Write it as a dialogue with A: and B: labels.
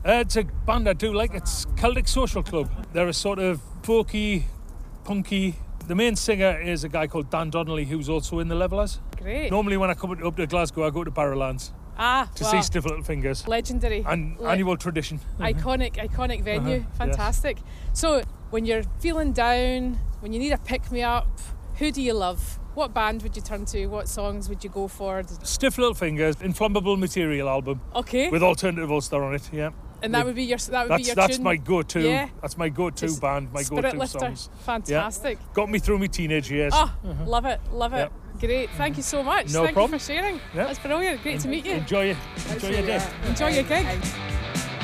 A: It's a band I do like. It's Celtic Social Club. They're a sort of folky, punky. The main singer is a guy called Dan Donnelly, who's also in the Levellers.
B: Great.
A: Normally when I come up to Glasgow, I go to Barrowlands to see Stiff Little Fingers.
B: Legendary.
A: Annual tradition.
B: Iconic venue. Fantastic. Yes. So when you're feeling down, when you need a pick-me-up, who do you love? What band would you turn to? What songs would you go for?
A: Stiff Little Fingers, Inflammable Material album.
B: Okay.
A: With Alternative Ulster on it, yeah.
B: And that would be your
A: That's
B: tune?
A: my go-to.
B: Yeah.
A: That's my go-to band, my
B: Spirit
A: go-to
B: lifter.
A: songs.
B: Fantastic.
A: Yeah. Got me through my teenage years.
B: Love it.
A: Yep.
B: Great. Thank you so much.
A: No
B: Thank
A: problem.
B: you for sharing.
A: Yep.
B: That's brilliant. Great to meet you.
A: Enjoy your day.
B: Enjoy your gig.